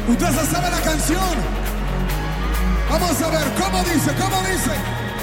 Usted se sabe la canción. Vamos a ver cómo dice, cómo dice.